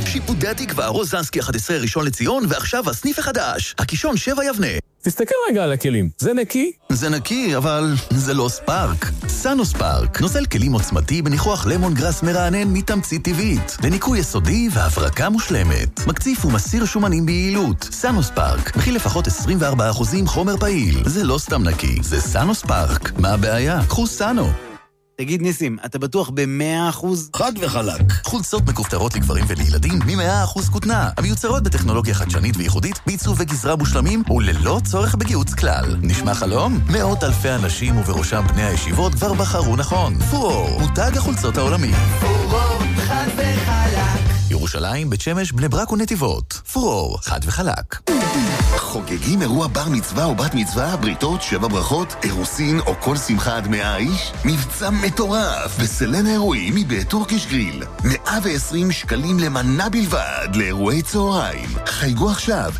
שיפודי התקווה, רוזנסקי 11 ראשון לציון, ועכשיו הסניף החדש, הקישון 7 יבנה. תסתכל רגע על הכלים, זה נקי? זה נקי, אבל זה לא ספארק. סאנו ספארק, נוזל כלים עוצמתי בניחוח למון גרס מרענן מתמצית טבעית, לניקוי יסודי והברקה מושלמת. מקציף ומסיר שומנים ביעילות. סאנו ספארק, מכיל לפחות 24% חומר פעיל. זה לא סתם נקי, זה סאנו ספארק. מה הבעיה? קחו סאנו. תגיד ניסים, אתה בטוח ב100%? חד וחלק. חולצות מכופתרות לגברים ולילדים מ100% כותנה, המיוצרות בטכנולוגיה חדשנית וייחודית, בעיצוב וגזרה מושלמים וללא צורך בגיוץ כלל. נשמע חלום? מאות אלפי אנשים ובראשם בני הישיבות כבר בחרו נכון. פורור, מותג החולצות העולמי. פורור, חד וחלק. ירושלים, בית שמש, בני ברק ונתיבות. פורור, חד וחלק. חוגגים אירוע בר מצווה או בת מצווה, בריתות, 7 ברכות, אירוסין או כל שמחה עד 100 איש? מבצע מטורף בסלנה אירועים מבית טורקיש גריל. 120 שקלים למנה בלבד לאירועי צהריים. חייגו עכשיו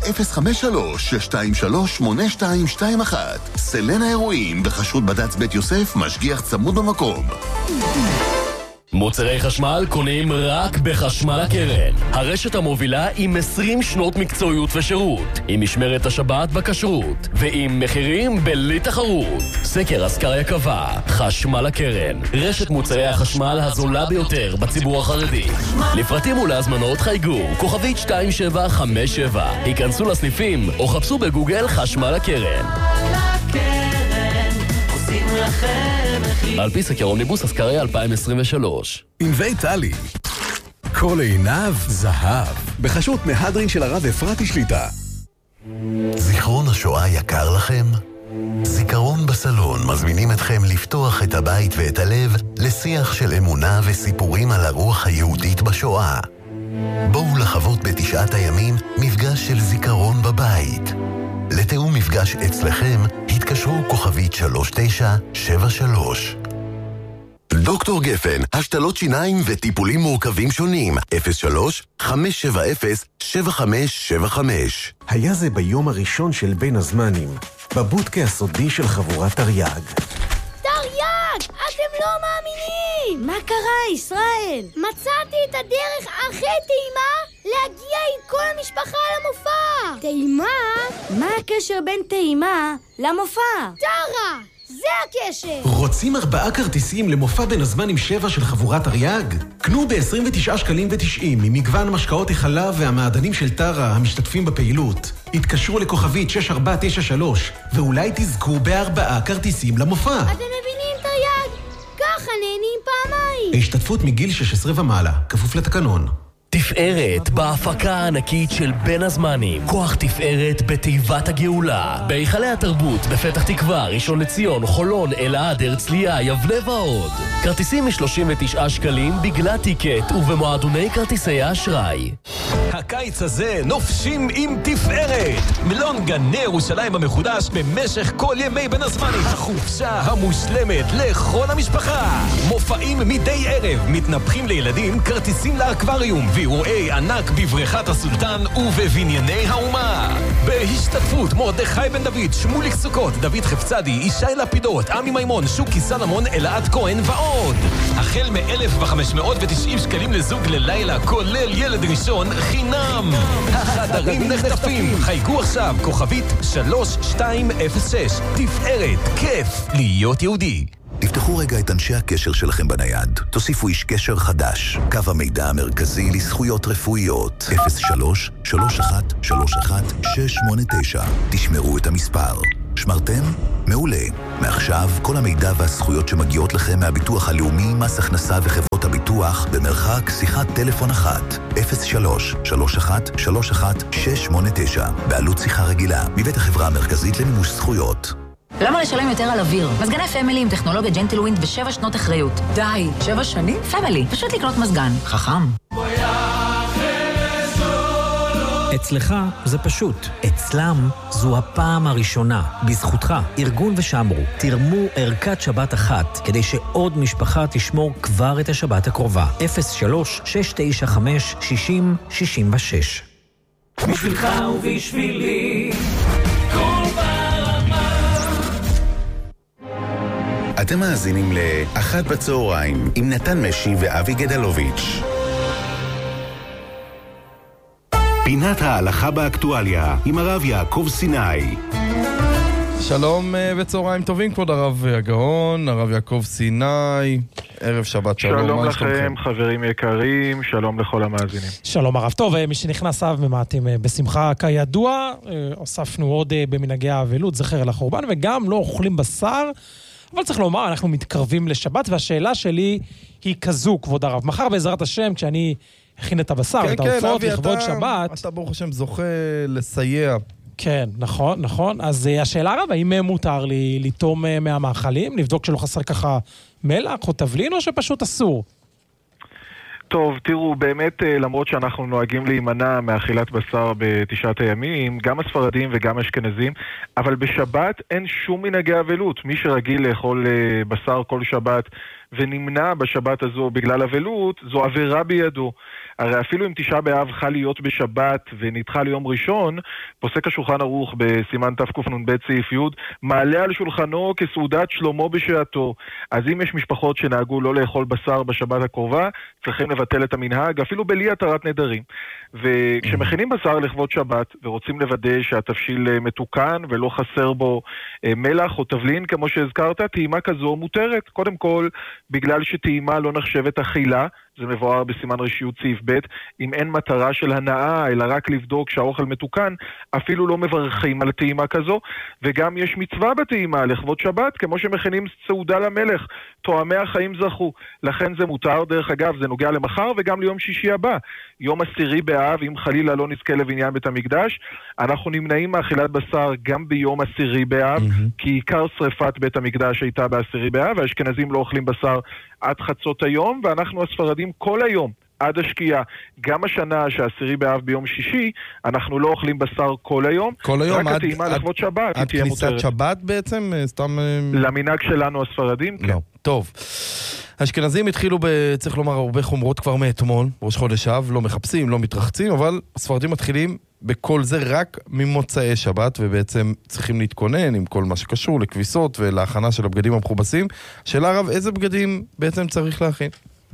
053-623-8221. סלנה אירועים בחשרות בד"ץ בית יוסף, משגיח צמוד במקום. מוצרי חשמל קונים רק בחשמל הקרן. הרשת המובילה עם 20 שנות מקצועיות ושירות, עם משמרת השבת בכשרות, ועם מחירים בלי תחרות. סקר אסקריה קבע, חשמל הקרן, רשת מוצרי החשמל הזולה ביותר בציבור החרדי. לפרטים ולהזמנות חייגו, כוכבית 2757. היכנסו לסניפים או חפשו בגוגל חשמל הקרן. על פי סקר אומניבוס אסקריה 2023. ענבי טלי, כל עיניו זהב, בחשות מהדרין של הרב אפרתי שליטה. זיכרון השואה יקר לכם? זיכרון בסלון מזמינים אתכם לפתוח את הבית ואת הלב לשיח של אמונה וסיפורים על הרוח היהודית בשואה. בואו לחוות בתשעת הימים מפגש של זיכרון בבית. לתאום מפגש אצלכם, התקשרו כוכבית 3973. דוקטור גפן, השתלות שיניים וטיפולים מורכבים שונים, 03-570-7575. היה זה ביום הראשון של בין הזמנים, בבודקה הסודי של חבורת תרי"ג. תרי"ג! אתם לא מאמינים! מה קרה, ישראל? מצאתי את הדרך הכי טעימה להגיע עם כל המשפחה למופע. טעימה? מה הקשר בין טעימה למופע? טרה! זה הקשר! רוצים 4 כרטיסים למופע בין הזמנים 7 של חבורת תרי"ג? קנו ב-29 שקלים ו90 ממגוון משקאות החלב והמעדנים של טרה המשתתפים בפעילות. התקשרו לכוכבית 6493 ואולי תזכו ב4 כרטיסים למופע. אתם מבינים תרי"ג? ככה נהנים פעמיים. השתתפות מגיל 16 ומעלה, כפוף לתקנון. תפארת בהפקה הענקית של בין הזמנים. כוח תפארת בתיבת הגאולה. בהיכלי התרבות בפתח תקווה, ראשון לציון, חולון, אלעד, הרצליה, יבנה ועוד. כרטיסים מ39 שקלים בגלל טיקט ובמועדוני כרטיסי האשראי. הקיץ הזה נופשים עם תפארת. מלון גני ירושלים המחודש במשך כל ימי בין הזמנים. החופשה המושלמת לכל המשפחה. מופעים מדי ערב, מתנפחים לילדים, כרטיסים לאקווריום ואירועי ענק בבריכת הסולטן ובבנייני האומה. בהשתתפות מרדכי בן דוד, שמוליק סוכות, דוד חפצדי, ישי לפידות, עמי מימון, שוקי סלמון, אלעד כהן ועוד. החל מ-1,590 שקלים לזוג ללילה, כולל ילד ראשון חינם. החדרים נחטפים. חייגו עכשיו, כוכבית 3206. תפארת, כיף להיות יהודי. תפתחו רגע את אנשי הקשר שלכם בנייד. תוסיפו איש קשר חדש. קו המידע המרכזי לזכויות רפואיות. 03-3131-689. תשמרו את המספר. שמרתם? מעולה. מעכשיו כל המידע והזכויות שמגיעות לכם מהביטוח הלאומי, מס הכנסה וחברות הביטוח במרחק שיחת טלפון אחת. 03-3131-689. בעלות שיחה רגילה. מבית החברה המרכזית למימוש זכויות. למה לשלם יותר על אוויר? מזגני פמילי עם טכנולוגיה ג'נטלווינד ו7 שנות אחריות. די, 7 שנים? פמילי. פשוט לקנות מזגן. חכם. אצלך זה פשוט. אצלם זו הפעם הראשונה. בזכותך, ארגון ושמרו, תרמו ערכת שבת אחת, כדי שעוד משפחה תשמור כבר את השבת הקרובה. 03-695-60-66. בשבילך ובשבילי כל אתם מאזינים לאחת בצהריים עם נתן משי ואבי גדלוביץ'. פינת ההלכה באקטואליה עם הרב יעקב סיני. שלום וצהריים טובים, כבוד הרב הגאון, הרב יעקב סיני, ערב שבת שלום. שלום לכם, חברים יקרים, שלום לכל המאזינים. שלום הרב. טוב, מי שנכנס אב ממעטים בשמחה כידוע, הוספנו עוד במנהגי האבלות, זכר אל החורבן, וגם לא אוכלים בשר, אבל צריך לומר, אנחנו מתקרבים לשבת, והשאלה שלי היא כזו, כבוד הרב. מחר בעזרת השם, כשאני הכין את הבשר, את העופות לכבוד שבת... אתה ברוך השם זוכה לסייע. כן, נכון, נכון. אז השאלה הרב, האם מותר לי לטום מהמאכלים? לבדוק שלא חסר ככה מלח או תבלין, או שפשוט אסור? טוב, תראו, באמת, למרות שאנחנו נוהגים להימנע מאכילת בשר בתשעת הימים, גם הספרדים וגם אשכנזים, אבל בשבת אין שום מנהגי אבלות. מי שרגיל לאכול בשר כל שבת ונמנע בשבת הזו בגלל אבלות, זו עבירה בידו. הרי אפילו אם תשעה באב חל להיות בשבת ונדחה ליום ראשון, פוסק השולחן ערוך בסימן תקנ"ב סעיף י' מעלה על שולחנו כסעודת שלמה בשעתו. אז אם יש משפחות שנהגו לא לאכול בשר בשבת הקרובה, צריכים לבטל את המנהג, אפילו בלי התרת נדרים. וכשמכינים בשר לכבוד שבת ורוצים לוודא שהתבשיל מתוקן ולא חסר בו מלח או תבלין, כמו שהזכרת, טעימה כזו מותרת. קודם כל, בגלל שטעימה לא נחשבת אכילה, זה מבואר בסימן רשיות סעיף ב', אם אין מטרה של הנאה, אלא רק לבדוק שהאוכל מתוקן, אפילו לא מברכים על טעימה כזו, וגם יש מצווה בטעימה לכבוד שבת, כמו שמכינים סעודה למלך, תואמי החיים זכו. לכן זה מותר, דרך אגב, זה נוגע למחר וגם ליום שישי הבא. יום 10 באב, אם חלילה לא נזכה לבניין בית המקדש, אנחנו נמנעים מאכילת בשר גם ביום 10 באב, כי עיקר שריפת בית המקדש הייתה ב10 באב, והאשכנזים לא אוכלים בשר עד חצות היום, ואנחנו הספרדים כל היום, עד השקיעה. גם השנה ש10 באב ביום שישי, אנחנו לא אוכלים בשר כל היום. כל היום, רק הטעימה לכבוד שבת, עד כניסת שבת בעצם? סתם... למנהג שלנו הספרדים, כן. לא, טוב. האשכנזים התחילו, צריך לומר, הרבה חומרות כבר מאתמול, ראש חודש אב, לא מחפשים, לא מתרחצים, אבל הספרדים מתחילים בכל זה רק ממוצאי שבת, ובעצם צריכים להתכונן עם כל מה שקשור לכביסות ולהכנה של הבגדים המכובסים. שאלה רב, איזה בגדים בעצם צריך להכין?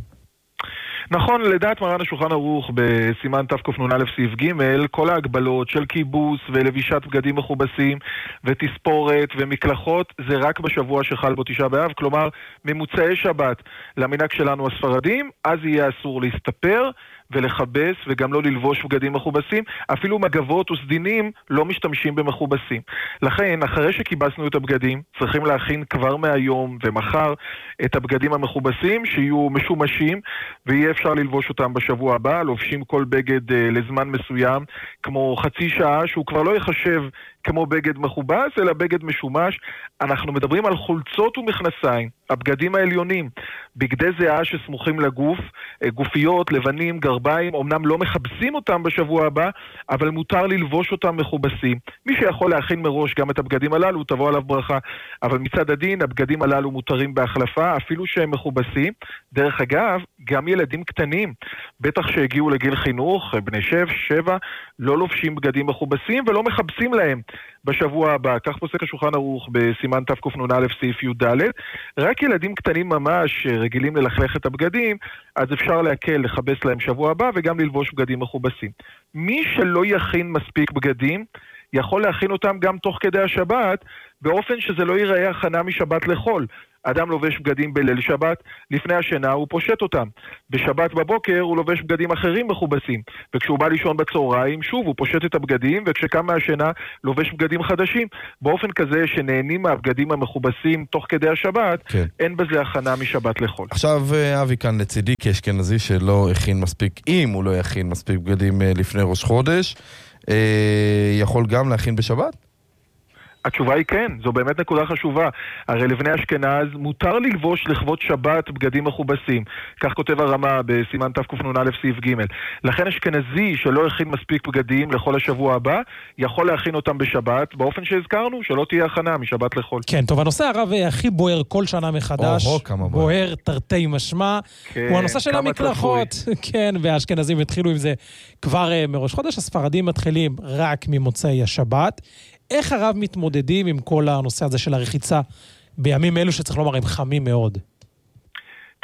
נכון, לדעת מרן השולחן ערוך בסימן תקנ"א סעיף ג', כל ההגבלות של כיבוס ולבישת בגדים מכובסים ותספורת ומקלחות זה רק בשבוע שחל בו תשעה באב, כלומר ממוצאי שבת למנהג שלנו הספרדים, אז יהיה אסור להסתפר ולחבס וגם לא ללבוש בגדים מכובסים, אפילו מגבות וסדינים לא משתמשים במכובסים. לכן, אחרי שקיבסנו את הבגדים, צריכים להכין כבר מהיום ומחר את הבגדים המכובסים שיהיו משומשים, ויהיה אפשר ללבוש אותם בשבוע הבא, לובשים כל בגד לזמן מסוים, כמו חצי שעה, שהוא כבר לא יחשב כמו בגד מכובס, אלא בגד משומש. אנחנו מדברים על חולצות ומכנסיים, הבגדים העליונים, בגדי זהה שסמוכים לגוף, גופיות, לבנים, גרביים, אמנם לא מחבסים אותם בשבוע הבא, אבל מותר ללבוש אותם מכובסים. מי שיכול להכין מראש גם את הבגדים הללו, תבוא עליו ברכה. אבל מצד הדין, הבגדים הללו מותרים בהחלפה, אפילו שהם מכובסים. דרך אגב, גם ילדים קטנים, בטח שהגיעו לגיל חינוך, בני 7, לא לובשים בגדים מכובסים ולא מחבסים להם בשבוע הבא. כך פוסק השולחן ערוך בסימן תקנ"א סעיף י"ד. רק ילדים קטנים ממש רגילים ללכלך את הבגדים, אז אפשר להקל לחבס להם שבוע הבא וגם ללבוש בגדים מכובסים. מי שלא יכין מספיק בגדים, יכול להכין אותם גם תוך כדי השבת, באופן שזה לא ייראה הכנה משבת לחול. אדם לובש בגדים בליל שבת, לפני השינה הוא פושט אותם. בשבת בבוקר הוא לובש בגדים אחרים מכובסים, וכשהוא בא לישון בצהריים, שוב הוא פושט את הבגדים, וכשקם מהשינה לובש בגדים חדשים. באופן כזה שנהנים מהבגדים המכובסים תוך כדי השבת, כן. אין בזה הכנה משבת לחול. עכשיו אבי כאן לצידי כאשכנזי שלא הכין מספיק, אם הוא לא יכין מספיק בגדים לפני ראש חודש, יכול גם להכין בשבת? התשובה היא כן, זו באמת נקודה חשובה. הרי לבני אשכנז מותר ללבוש לכבוד שבת בגדים מכובסים. כך כותב הרמה בסימן תקנ"א סעיף ג'. לכן אשכנזי שלא הכין מספיק בגדים לכל השבוע הבא, יכול להכין אותם בשבת, באופן שהזכרנו, שלא תהיה הכנה משבת לחול. כן, טוב, הנושא הרב הכי בוער כל שנה מחדש, בוער תרתי משמע, כן, הוא הנושא של המקלחות. כן, והאשכנזים התחילו עם זה כבר מראש חודש, הספרדים מתחילים רק ממוצאי השבת. איך הרב מתמודדים עם כל הנושא הזה של הרחיצה בימים אלו שצריך לומר הם חמים מאוד? תראה,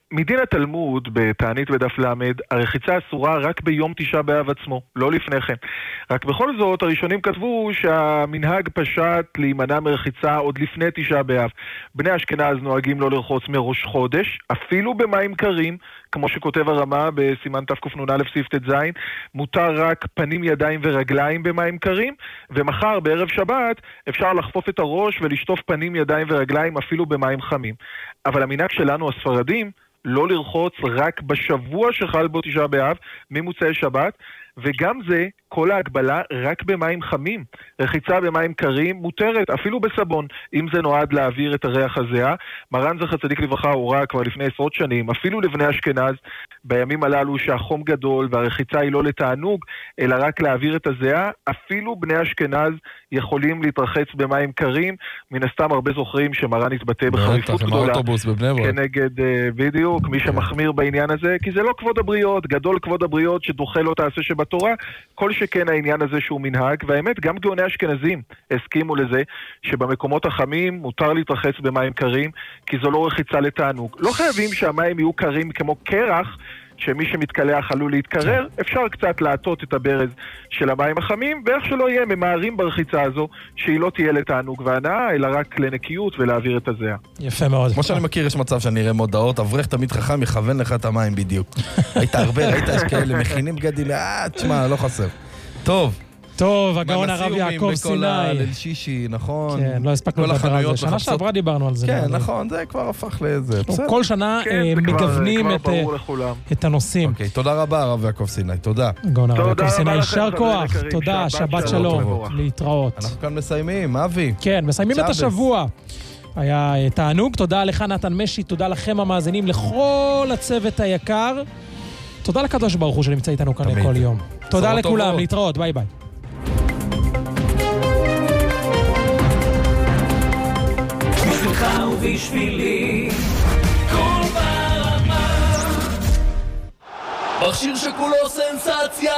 מדין התלמוד, בתענית בדף למד, הרחיצה אסורה רק ביום תשעה באב עצמו, לא לפני כן. רק בכל זאת, הראשונים כתבו שהמנהג פשט להימנע מרחיצה עוד לפני תשעה באב. בני אשכנז נוהגים לא לרחוץ מראש חודש, אפילו במים קרים, כמו שכותב הרמה בסימן תקנ"א סעיף ט"ז, מותר רק פנים, ידיים ורגליים במים קרים, ומחר בערב שבת אפשר לחפוף את הראש ולשטוף פנים, ידיים ורגליים אפילו במים חמים. אבל המנהג שלנו הספרדים לא לרחוץ רק בשבוע שחל בו תשעה באב, ממוצאי שבת, וגם זה, כל ההגבלה רק במים חמים. רחיצה במים קרים מותרת, אפילו בסבון, אם זה נועד להעביר את הריח הזהה. מרן זכר צדיק לברכה הורה כבר לפני עשרות שנים, אפילו לבני אשכנז, בימים הללו שהחום גדול והרחיצה היא לא לתענוג, אלא רק להעביר את הזהה, אפילו בני אשכנז יכולים להתרחץ במים קרים. מן הסתם הרבה זוכרים שמרן התבטא בחריפות גדולה כנגד בדיוק, מי שמחמיר בעניין הזה, כי זה לא כבוד הבריות, גדול כבוד הבריות שדוחה לא תעשה שבתורה, כל שכן העניין הזה שהוא מנהג, והאמת גם גאוני אשכנזים הסכימו לזה שבמקומות החמים מותר להתרחץ במים קרים, כי זו לא רחיצה לתענוג. לא חייבים שהמים יהיו קרים כמו קרח, שמי שמתקלח עלול להתקרר, אפשר קצת להטות את הברז של המים החמים, ואיך שלא יהיה, ממהרים ברחיצה הזו, שהיא לא תהיה לתענוג והנאה, אלא רק לנקיות ולהעביר את הזהה. יפה מאוד. כמו שאני מכיר, יש מצב שאני אראה מודעות, אברך תמיד חכם, יכוון לך את המים בדיוק. היית הרבה, ראית כאלה, מכינים בגדים, תשמע, לא חסר. טוב, הגאון הרב יעקב סיני. בכל הליל שישי, נכון. כן, לא הספקנו לדבר על זה. שנה שעברה דיברנו על זה. כן, נכון, זה כבר הפך לאיזה. כל שנה מגוונים את הנושאים. אוקיי, תודה רבה, הרב יעקב סיני, תודה. הגאון הרב יעקב סיני, יישר כוח, תודה, שבת שלום, להתראות. אנחנו כאן מסיימים, אבי. כן, מסיימים את השבוע. היה תענוג, תודה לך נתן משי, תודה לכם המאזינים, לכל הצוות היקר. תודה לקדוש ברוך הוא שנמצא איתנו כאן כל יום. תודה לכולם, להתראות, ביי ביי. בשבילך ובשבילי כל ברמה, מכשיר שכולו סנסציה!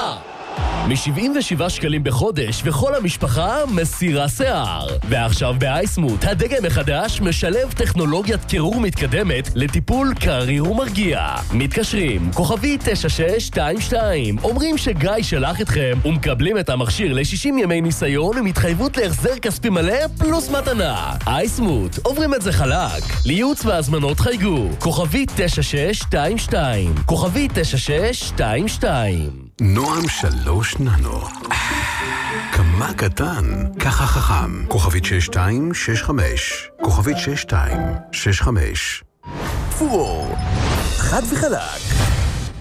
מ-77 שקלים בחודש וכל המשפחה מסירה שיער. ועכשיו באייסמוט, הדגם החדש משלב טכנולוגיית קירור מתקדמת לטיפול קריר ומרגיע. מתקשרים, כוכבי 9622, אומרים שגיא שלח אתכם ומקבלים את המכשיר ל-60 ימי ניסיון עם התחייבות להחזר כספי מלא פלוס מתנה. אייסמוט, עוברים את זה חלק. לייעוץ והזמנות חייגו, כוכבי 9622, כוכבי 9622. נועם 3 ננו. כמה קטן, ככה חכם. כוכבית 6265. כוכבית 6265. פורור. חד וחלק.